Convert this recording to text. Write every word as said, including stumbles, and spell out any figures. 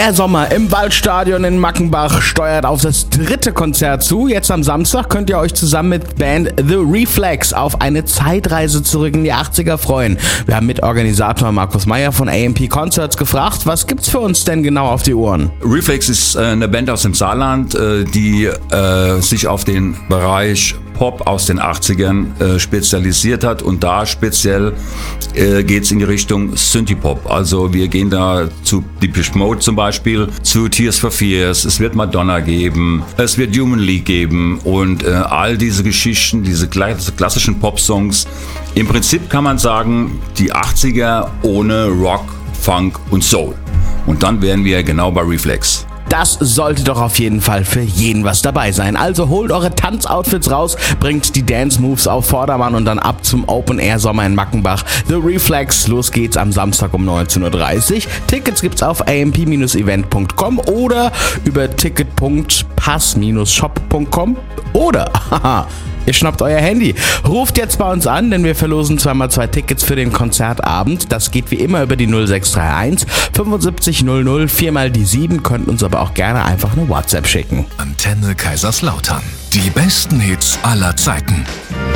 Herr Sommer im Waldstadion in Mackenbach steuert auf das dritte Konzert zu. Jetzt am Samstag könnt ihr euch zusammen mit Band The Reflex auf eine Zeitreise zurück in die achtziger freuen. Wir haben Mitorganisator Markus Meyer von A M P Concerts gefragt, was gibt's für uns denn genau auf die Ohren? Reflex ist eine Band aus dem Saarland, die äh, sich auf den Bereich Pop aus den achtzigern äh, spezialisiert hat, und da speziell äh, geht es in die Richtung Synthie-Pop. Also wir gehen da zu Depeche Mode zum Beispiel, zu Tears for Fears, es wird Madonna geben, es wird Human League geben und äh, all diese Geschichten, diese klassischen Pop-Songs. Im Prinzip kann man sagen, die achtziger ohne Rock, Funk und Soul. Und dann wären wir genau bei Reflex. Das sollte doch auf jeden Fall für jeden was dabei sein. Also holt eure Tanzoutfits raus, bringt die Dance-Moves auf Vordermann und dann ab zum Open-Air-Sommer in Mackenbach. The Reflex, los geht's am Samstag um neunzehn Uhr dreißig. Tickets gibt's auf a m p dash event punkt com oder über ticket punkt pass dash shop punkt com oder, haha, ihr schnappt euer Handy. Ruft jetzt bei uns an, denn wir verlosen zweimal zwei Tickets für den Konzertabend. Das geht wie immer über die null sechs drei eins fünfundsiebzig null null vier mal die sieben. Könnt uns aber auch gerne einfach eine WhatsApp schicken. Antenne Kaiserslautern. Die besten Hits aller Zeiten.